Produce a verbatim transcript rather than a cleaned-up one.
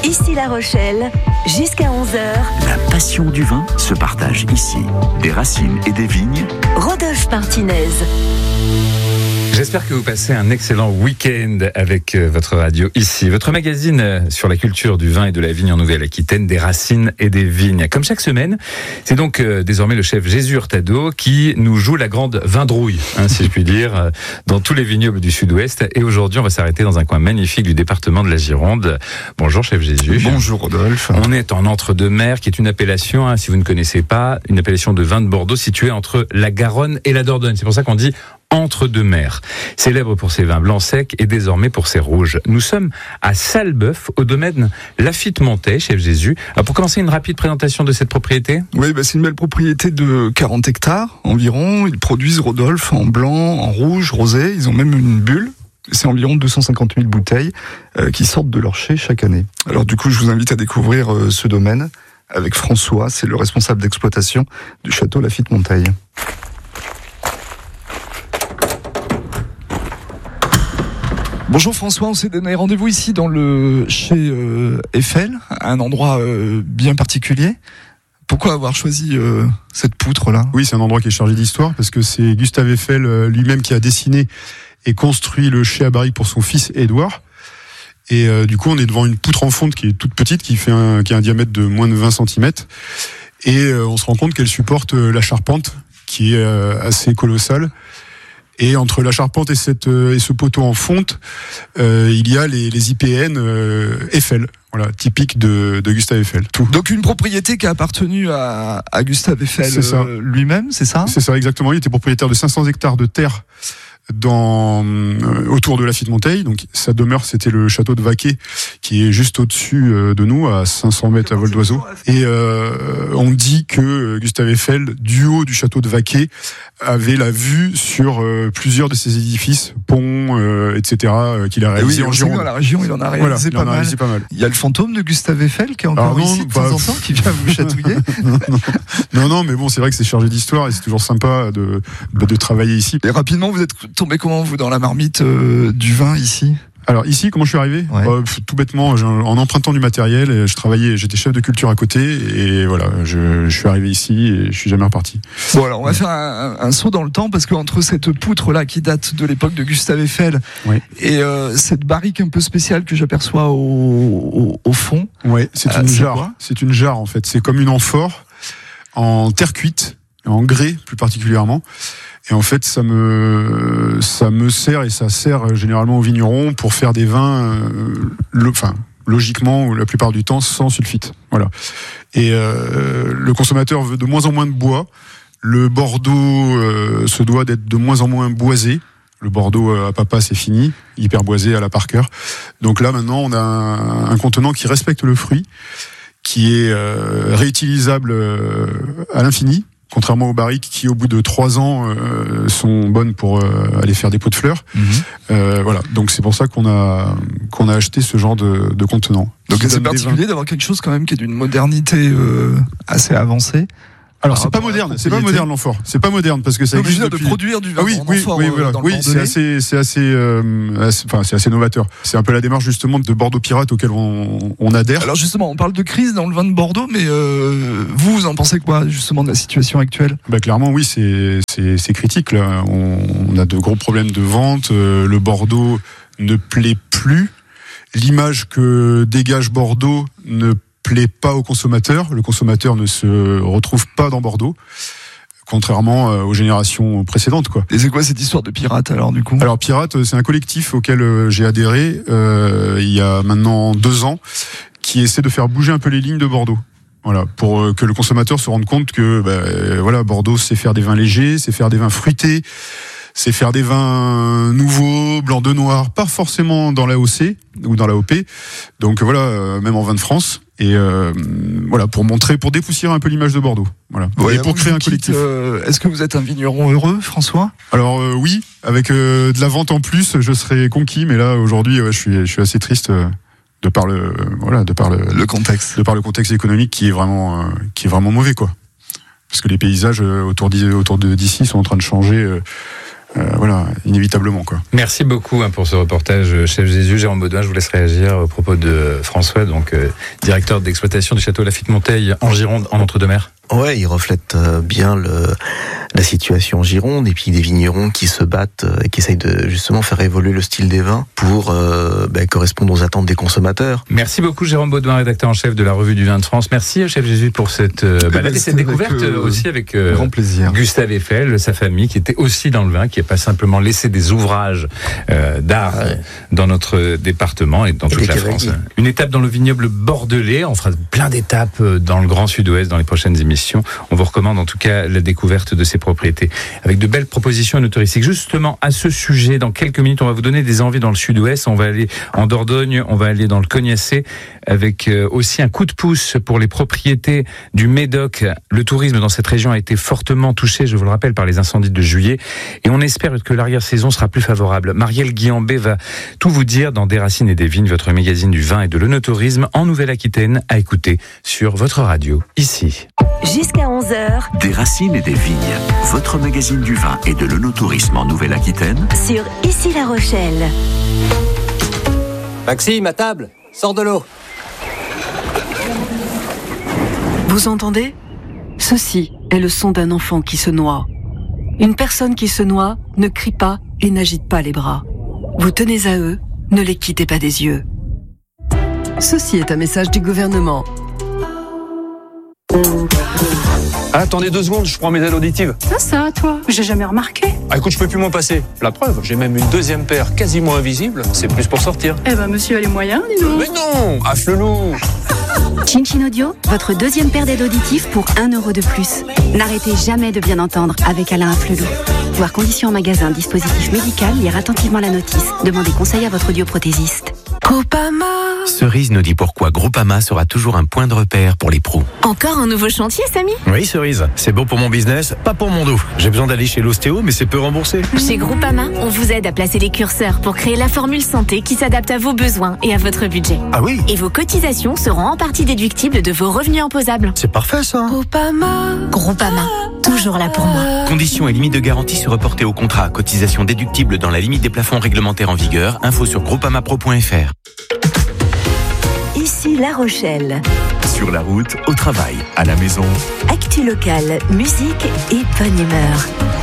Ici La Rochelle, jusqu'à onze heures. La passion du vin se partage ici. Des racines et des vignes. Rodolphe Martinez. J'espère que vous passez un excellent week-end avec votre radio ici. Votre magazine sur la culture du vin et de la vigne en Nouvelle-Aquitaine, des racines et des vignes. Comme chaque semaine, c'est donc euh, désormais le chef Jésus Hurtado qui nous joue la grande vindrouille, hein, si je puis dire, dans tous les vignobles du Sud-Ouest. Et aujourd'hui, on va s'arrêter dans un coin magnifique du département de la Gironde. Bonjour chef Jésus. Bonjour Rodolphe. On est en Entre-deux-Mers, qui est une appellation, hein, si vous ne connaissez pas, une appellation de vin de Bordeaux située entre la Garonne et la Dordogne. C'est pour ça qu'on dit Entre-deux-Mers, célèbre pour ses vins blancs secs et désormais pour ses rouges. Nous sommes à Sallebeuf, au domaine Lafitte-Montet, chef Jésus. Alors pour commencer, une rapide présentation de cette propriété. Oui, bah c'est une belle propriété de quarante hectares environ. Ils produisent Rodolphe en blanc, en rouge, rosé. Ils ont même une bulle. C'est environ deux cent cinquante mille bouteilles euh, qui sortent de leur chai chaque année. Alors du coup, je vous invite à découvrir euh, ce domaine avec François. C'est le responsable d'exploitation du château Lafitte-Montet. Bonjour François, on s'est donné rendez-vous ici dans le chez euh, Eiffel, un endroit euh, bien particulier. Pourquoi avoir choisi euh, cette poutre-là ? Oui, c'est un endroit qui est chargé d'histoire parce que c'est Gustave Eiffel euh, lui-même qui a dessiné et construit le chai à barrique pour son fils Édouard. Et euh, du coup, on est devant une poutre en fonte qui est toute petite, qui fait un, qui a un diamètre de moins de vingt centimètres. Et euh, on se rend compte qu'elle supporte euh, la charpente qui est euh, assez colossale. Et entre la charpente et, cette, et ce poteau en fonte, euh, il y a les, les I P N euh, Eiffel, voilà, typique de, de Gustave Eiffel. Tout. Donc une propriété qui a appartenu à, à Gustave Eiffel euh, lui-même, c'est ça ? C'est ça, exactement. Il était propriétaire de cinq cents hectares de terre dans euh, autour de Lafitte-Montet. Donc sa demeure, c'était le château de Vaquet, qui est juste au-dessus euh, de nous, à cinq cents mètres à vol d'oiseau. Et euh, on dit que Gustave Eiffel, du haut du château de Vaquet, avait la vue sur euh, plusieurs de ses édifices, ponts, euh, et cetera, euh, qu'il a réalisé oui, en Gironde. Dans la région, il en a réalisé, voilà, pas, il en a mal. réalisé pas mal. Il y a le fantôme de Gustave Eiffel qui est encore non, ici de bah, temps en temps, qui vient vous chatouiller. non, non, non, non, mais bon, c'est vrai que c'est chargé d'histoire et c'est toujours sympa de, de, de travailler ici. Et rapidement, vous êtes tombé comment, vous, dans la marmite euh, du vin ici ? Alors ici, comment je suis arrivé ? Ouais. euh, Tout bêtement, en empruntant du matériel, et je travaillais, j'étais chef de culture à côté, et voilà, je, je suis arrivé ici et je suis jamais reparti. Bon, alors on va faire un, un, un saut dans le temps, parce qu'entre cette poutre là qui date de l'époque de Gustave Eiffel, oui, et euh, cette barrique un peu spéciale que j'aperçois au, au, au fond. Oui, c'est euh, une c'est jarre. quoi ? C'est une jarre en fait. C'est comme une amphore en terre cuite, en grès plus particulièrement. Et en fait, ça me ça me sert et ça sert généralement aux vignerons pour faire des vins, euh, le, enfin logiquement la plupart du temps sans sulfite. Voilà. Et euh, le consommateur veut de moins en moins de bois. Le Bordeaux euh, se doit d'être de moins en moins boisé. Le Bordeaux à papa, c'est fini, hyper boisé à la Parker. Donc là maintenant, on a un, un contenant qui respecte le fruit, qui est euh, réutilisable euh, à l'infini. Contrairement aux barriques qui, au bout de trois ans, euh, sont bonnes pour euh, aller faire des pots de fleurs. Mmh. Euh, voilà. Donc c'est pour ça qu'on a qu'on a acheté ce genre de, de contenant. Donc c'est particulier d'avoir quelque chose quand même qui est d'une modernité euh, assez avancée. Alors c'est pas moderne, c'est pas moderne l'amphore. C'est pas moderne parce que ça non, existe mais depuis. De produire du vin ah oui, en oui, amphore, oui, voilà. dans oui, le c'est assez, c'est assez, euh, assez, enfin c'est assez novateur. C'est un peu la démarche justement de Bordeaux Pirate auquel on, on adhère. Alors justement, on parle de crise dans le vin de Bordeaux, mais euh, vous, vous en pensez quoi justement de la situation actuelle ? Bah clairement oui, c'est c'est, c'est critique là. On, on a de gros problèmes de vente. Euh, le Bordeaux ne plaît plus. L'image que dégage Bordeaux ne plaît pas au consommateur. Le consommateur ne se retrouve pas dans Bordeaux, contrairement aux générations précédentes, quoi. Et c'est quoi cette histoire de pirate alors du coup ? Alors Pirate, c'est un collectif auquel j'ai adhéré euh, il y a maintenant deux ans, qui essaie de faire bouger un peu les lignes de Bordeaux. Voilà, pour que le consommateur se rende compte que bah, voilà, Bordeaux, c'est faire des vins légers, c'est faire des vins fruités, c'est faire des vins nouveaux, blancs de noir, pas forcément dans l'A O C ou dans l'A O P. Donc voilà, euh, même en vin de France. Et euh, voilà, pour montrer, pour dépoussiérer un peu l'image de Bordeaux. Voilà. Ouais, et pour créer un collectif. Euh, est-ce que vous êtes un vigneron heureux, François ? Alors euh, oui, avec euh, de la vente en plus, je serais conquis. Mais là, aujourd'hui, ouais, je suis, je suis assez triste. Euh, de par le, euh, voilà, de par le, le contexte, de par le contexte économique qui est vraiment, euh, qui est vraiment mauvais, quoi. Parce que les paysages euh, autour d'ici, autour de d'ici sont en train de changer. Euh, euh, voilà, inévitablement, quoi. Merci beaucoup hein, pour ce reportage, chef Jésus. Jérôme Baudouin, je vous laisse réagir au propos de François, donc euh, directeur d'exploitation du château Lafite-Monteil en Gironde, en Entre-deux-Mers. Ouais, il reflète bien le, la situation en Gironde et puis des vignerons qui se battent et qui essayent de justement faire évoluer le style des vins pour euh, ben, correspondre aux attentes des consommateurs. Merci beaucoup Jérôme Baudouin, rédacteur en chef de la Revue du Vin de France. Merci chef Jésus pour cette, euh, bah, ben, cette découverte avec, euh, aussi avec euh, grand plaisir. Gustave Eiffel, sa famille qui était aussi dans le vin, qui n'a pas simplement laissé des ouvrages euh, d'art ouais. dans notre département et dans et toute la France. Une étape dans le vignoble bordelais, on fera plein d'étapes dans le Grand Sud-Ouest dans les prochaines émissions. On vous recommande en tout cas la découverte de ces propriétés avec de belles propositions œnotouristique. Justement, à ce sujet, dans quelques minutes, on va vous donner des envies dans le Sud-Ouest. On va aller en Dordogne, on va aller dans le Cognacé avec aussi un coup de pouce pour les propriétés du Médoc. Le tourisme dans cette région a été fortement touché, je vous le rappelle, par les incendies de juillet et on espère que l'arrière-saison sera plus favorable. Marielle Guillambé va tout vous dire dans Des Racines et des Vignes, votre magazine du vin et de l'œnotourisme en Nouvelle-Aquitaine, à écouter sur votre radio, ici. Jusqu'à onze heures. Des Racines et des Vignes, votre magazine du vin et de l'œnotourisme en Nouvelle-Aquitaine. Sur Ici La Rochelle. Maxime, à table, sors de l'eau. Vous entendez ? Ceci est le son d'un enfant qui se noie. Une personne qui se noie ne crie pas et n'agite pas les bras. Vous tenez à eux, ne les quittez pas des yeux. Ceci est un message du gouvernement. Ah, attendez deux secondes, je prends mes aides auditives. Ça, ça, toi, j'ai jamais remarqué. Ah, écoute, je peux plus m'en passer. La preuve, j'ai même une deuxième paire quasiment invisible. C'est plus pour sortir. Eh ben, monsieur a les moyens, dis donc. Mais non, à Flelou. Chin Audio, votre deuxième paire d'aides auditives pour un euro de plus. N'arrêtez jamais de bien entendre avec Alain Afflelou. Voir conditions en magasin, dispositif médical, lire attentivement la notice. Demandez conseil à votre audioprothésiste. Groupama. Cerise nous dit pourquoi Groupama sera toujours un point de repère pour les pros. Encore un nouveau chantier, Samy ? Oui, Cerise. C'est bon pour mon business, pas pour mon dos. J'ai besoin d'aller chez l'ostéo, mais c'est peu remboursé. Chez Groupama, on vous aide à placer les curseurs pour créer la formule santé qui s'adapte à vos besoins et à votre budget. Ah oui ? Et vos cotisations seront en partie déductibles de vos revenus imposables. C'est parfait, ça. Groupama. Groupama. Toujours là pour moi. Conditions et limites de garantie se reporter au contrat. Cotisation déductible dans la limite des plafonds réglementaires en vigueur. Info sur groupamapro point f r. Ici La Rochelle. Sur la route, au travail, à la maison. Actu locale, musique et bonne humeur.